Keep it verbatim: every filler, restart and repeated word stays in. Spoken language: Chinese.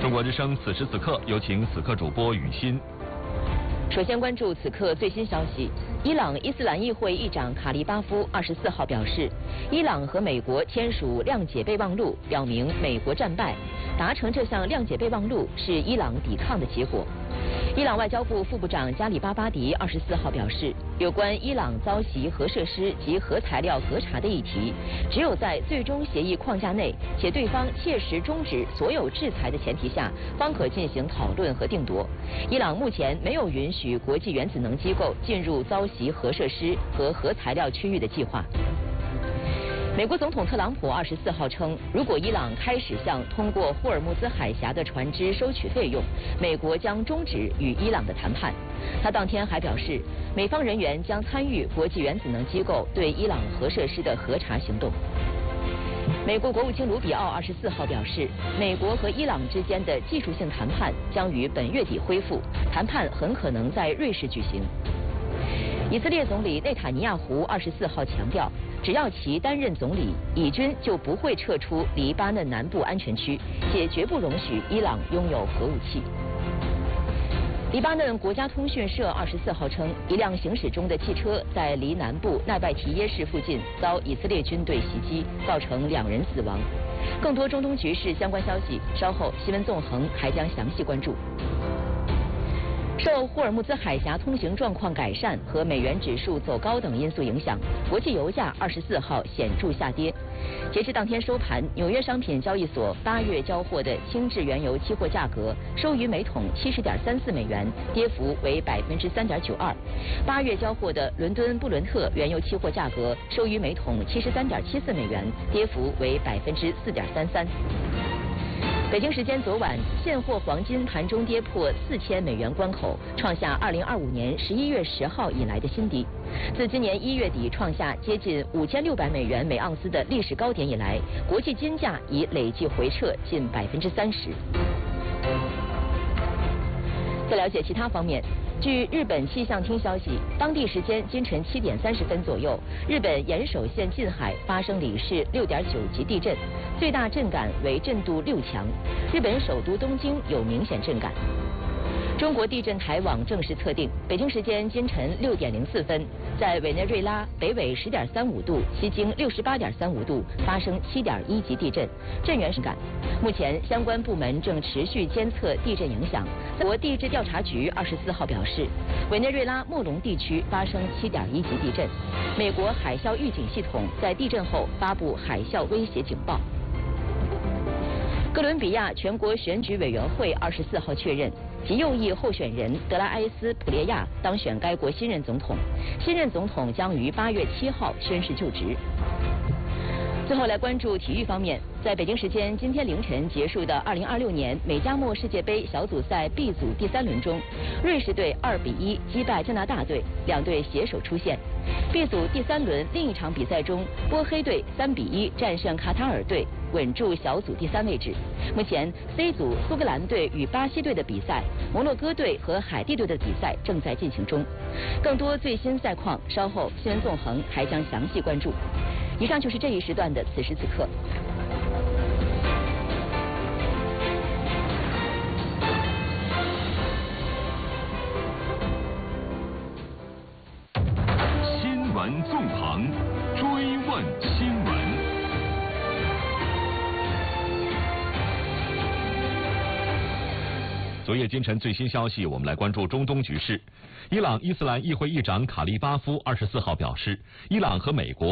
中国之声此时此刻有请此刻主播雨欣。 首先关注此刻最新消息。伊朗伊斯兰议会议长卡利巴夫二十四号表示，伊朗和美国签署谅解备忘录，表明美国战败。达成这项谅解备忘录是伊朗抵抗的结果。伊朗外交部副部长加里巴巴迪二十四号表示，有关伊朗遭袭核设施及核材料核查的议题，只有在最终协议框架内，且对方切实终止所有制裁的前提下，方可进行讨论和定夺。伊朗目前没有允许国际原子能机构进入遭袭核设施和核材料区域的计划。美国总统特朗普二十四号称，如果伊朗开始向通过霍尔木兹海峡的船只收取费用，美国将终止与伊朗的谈判。他当天还表示，美方人员将参与国际原子能机构对伊朗核设施的核查行动。美国国务卿卢比奥二十四号表示，美国和伊朗之间的技术性谈判将于本月底恢复，谈判很可能在瑞士举行。以色列总理内塔尼亚胡二十四号强调，只要其担任总理，以军就不会撤出黎巴嫩南部安全区，且绝不容许伊朗拥有核武器。黎巴嫩国家通讯社二十四号称，一辆行驶中的汽车在离南部奈拜提耶市附近遭以色列军队袭击，造成两人死亡。更多中东局势相关消息，稍后新闻纵横还将详细关注。受霍尔木兹海峡通行状况改善和美元指数走高等因素影响，国际油价二十四号显著下跌。截至当天收盘，纽约商品交易所八月交货的轻质原油期货价格收于每桶七十点三四美元，跌幅为百分之三点九二。八月交货的伦敦布伦特原油期货价格收于每桶七十三点七四美元，跌幅为百分之四点三三。北京时间昨晚，现货黄金盘中跌破四千美元关口，创下二零二五年十一月十号以来的新低。自今年一月底创下接近五千六百美元每盎司的历史高点以来，国际金价已累计回撤近百分之三十。再了解其他方面。据日本气象厅消息，当地时间今晨七点三十分左右，日本岩手县近海发生里氏六点九级地震，最大震感为震度六强。日本首都东京有明显震感。中国地震台网正式测定，北京时间今晨六点零四分，在委内瑞拉北纬十点三五度、西经六十八点三五度发生七点一级地震，震源是感。目前相关部门正持续监测地震影响。国地质调查局二十四号表示，委内瑞拉莫隆地区发生七点一级地震。美国海啸预警系统在地震后发布海啸威胁警报。哥伦比亚全国选举委员会二十四号确认，极右翼候选人德拉埃斯普列亚当选该国新任总统，新任总统将于八月七号宣誓就职。最后来关注体育方面，在北京时间今天凌晨结束的二零二六年美加墨世界杯小组赛 B 组第三轮中，瑞士队二比一击败加拿大队，两队携手出线。B 组第三轮另一场比赛中，波黑队三比一战胜卡塔尔队，稳住小组第三位置。目前 C 组苏格兰队与巴西队的比赛，摩洛哥队和海地队的比赛正在进行中。更多最新赛况，稍后新闻纵横还将详细关注。以上就是这一时段的此时此刻。 新闻纵横，追问新闻。昨夜今晨最新消息，我们来关注中东局势。伊朗伊斯兰议会议长卡利巴夫二十四号表示，伊朗和美国